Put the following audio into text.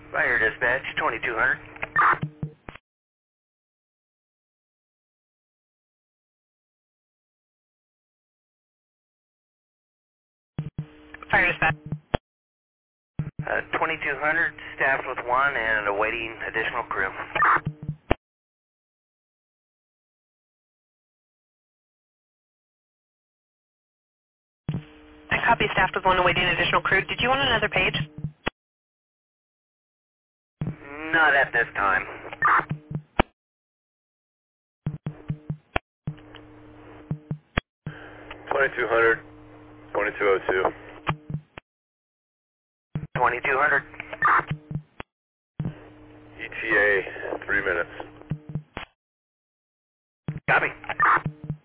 Fire dispatch, 2200. Fire dispatch. 2200, staffed with one and awaiting additional crew. I copy staffed with one awaiting additional crew. Did you want another page? Not at this time. 2200, 2202. 2200. ETA, 3 minutes. Copy.